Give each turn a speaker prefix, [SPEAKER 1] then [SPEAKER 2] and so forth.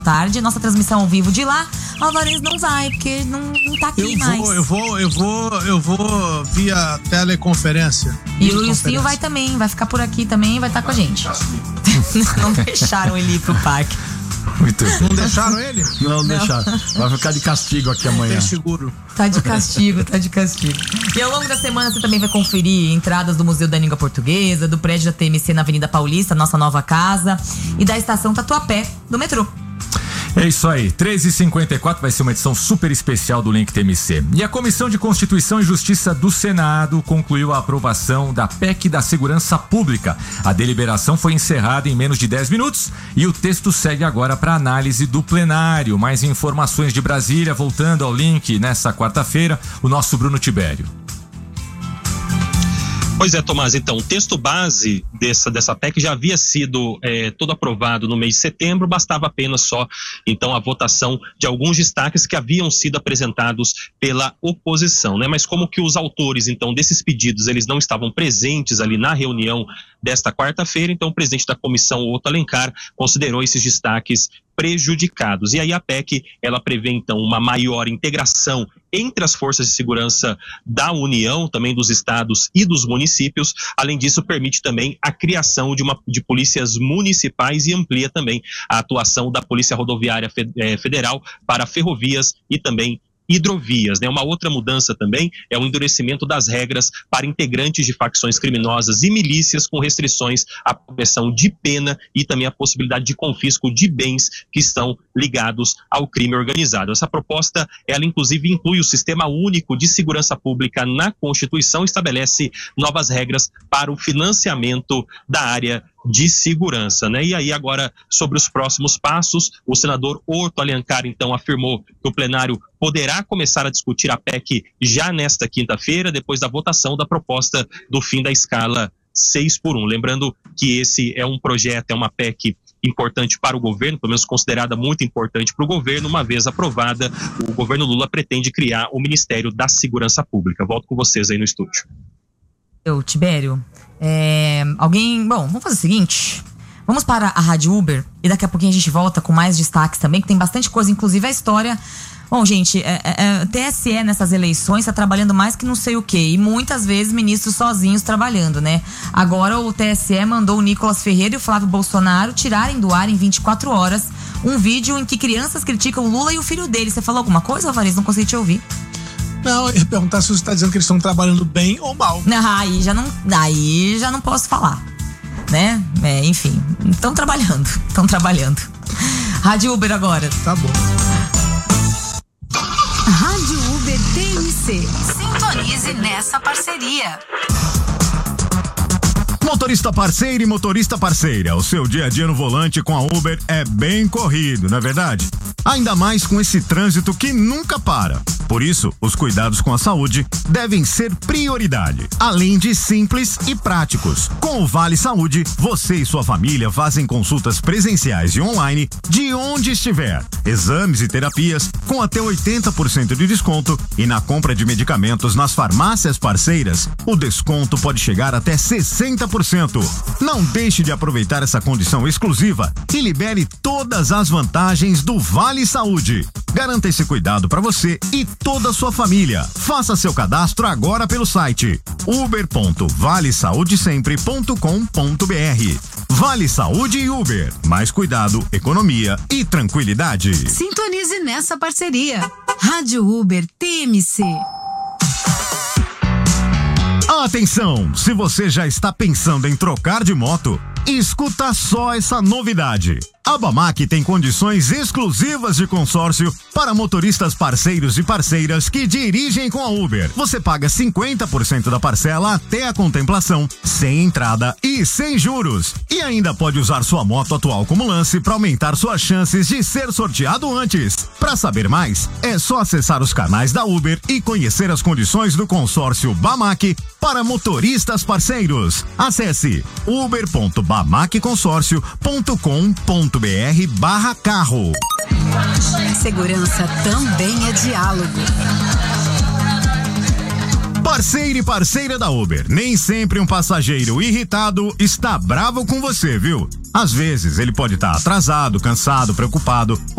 [SPEAKER 1] tarde, nossa transmissão ao vivo de lá. O Alvarez não vai, porque não tá aqui mais.
[SPEAKER 2] Eu vou via teleconferência.
[SPEAKER 1] E o Lucinho vai também, vai ficar por aqui também, vai estar com a gente. Não deixaram ele ir pro parque.
[SPEAKER 3] Muito bem.
[SPEAKER 2] Não deixaram ele?
[SPEAKER 3] Não deixaram. Vai ficar de castigo aqui amanhã.
[SPEAKER 2] Tem seguro.
[SPEAKER 1] Tá de castigo. E ao longo da semana você também vai conferir entradas do Museu da Língua Portuguesa, do prédio da TMC na Avenida Paulista, nossa nova casa, e da estação Tatuapé, do metrô.
[SPEAKER 3] É isso aí, 13h54 vai ser uma edição super especial do Link TMC. E a Comissão de Constituição e Justiça do Senado concluiu a aprovação da PEC da Segurança Pública. A deliberação foi encerrada em menos de 10 minutos e o texto segue agora para análise do plenário. Mais informações de Brasília, voltando ao Link nessa quarta-feira, o nosso Bruno Tibério.
[SPEAKER 4] Pois é, Tomás, então, o texto base dessa PEC já havia sido todo aprovado no mês de setembro, bastava apenas só, então, a votação de alguns destaques que haviam sido apresentados pela oposição, né? Mas como que os autores, então, desses pedidos, eles não estavam presentes ali na reunião desta quarta-feira, então o presidente da comissão, Otto Alencar, considerou esses destaques prejudicados. E aí a PEC, ela prevê então uma maior integração entre as forças de segurança da União, também dos estados e dos municípios. Além disso, permite também a criação de polícias municipais e amplia também a atuação da Polícia Rodoviária Federal para ferrovias e também hidrovias, né? Uma outra mudança também é o endurecimento das regras para integrantes de facções criminosas e milícias, com restrições à progressão de pena e também a possibilidade de confisco de bens que estão ligados ao crime organizado. Essa proposta, ela inclusive inclui o Sistema Único de Segurança Pública na Constituição e estabelece novas regras para o financiamento da área de segurança, né? E aí agora, sobre os próximos passos, o senador Otto Alencar então afirmou que o plenário poderá começar a discutir a PEC já nesta quinta-feira, depois da votação da proposta do fim da escala 6x1. Lembrando que esse é um projeto, é uma PEC importante para o governo, pelo menos considerada muito importante para o governo. Uma vez aprovada, o governo Lula pretende criar o Ministério da Segurança Pública. Volto com vocês aí no estúdio.
[SPEAKER 1] Tibério, bom, vamos fazer o seguinte, vamos para a Rádio Uber e daqui a pouquinho a gente volta com mais destaques também, que tem bastante coisa, inclusive a história. Bom, gente, TSE nessas eleições tá trabalhando mais que não sei o quê, e muitas vezes ministros sozinhos trabalhando, né? Agora o TSE mandou o Nicolas Ferreira e o Flávio Bolsonaro tirarem do ar em 24 horas um vídeo em que crianças criticam o Lula e o filho dele. Você falou alguma coisa, Alvarez? Não consegui te ouvir.
[SPEAKER 2] Não, eu ia perguntar se você está dizendo que eles estão trabalhando bem ou mal.
[SPEAKER 1] Aí já não posso falar, né? Enfim, estão trabalhando. Rádio Uber agora.
[SPEAKER 2] Tá bom.
[SPEAKER 5] Rádio Uber TMC. Sintonize nessa parceria.
[SPEAKER 6] Motorista parceiro e motorista parceira, o seu dia a dia no volante com a Uber é bem corrido, não é verdade? Ainda mais com esse trânsito que nunca para. Por isso, os cuidados com a saúde devem ser prioridade, além de simples e práticos. Com o Vale Saúde, você e sua família fazem consultas presenciais e online de onde estiver. Exames e terapias com até 80% de desconto, e na compra de medicamentos nas farmácias parceiras, o desconto pode chegar até 60%. Não deixe de aproveitar essa condição exclusiva e libere todas as vantagens do Vale Saúde. Garanta esse cuidado para você e toda a sua família. Faça seu cadastro agora pelo site uber.valesaudesempre.com.br. Vale Saúde e Uber. Mais cuidado, economia e tranquilidade.
[SPEAKER 5] Sintonize nessa parceria. Rádio Uber TMC.
[SPEAKER 6] Atenção! Se você já está pensando em trocar de moto, escuta só essa novidade. A Bamac tem condições exclusivas de consórcio para motoristas parceiros e parceiras que dirigem com a Uber. Você paga 50% da parcela até a contemplação, sem entrada e sem juros. E ainda pode usar sua moto atual como lance para aumentar suas chances de ser sorteado antes. Para saber mais, é só acessar os canais da Uber e conhecer as condições do consórcio Bamac para motoristas parceiros. Acesse uber.bamacconsorcio.com.br/carro.
[SPEAKER 5] Segurança também é diálogo.
[SPEAKER 6] Parceiro e parceira da Uber, nem sempre um passageiro irritado está bravo com você, viu? Às vezes ele pode estar atrasado, cansado, preocupado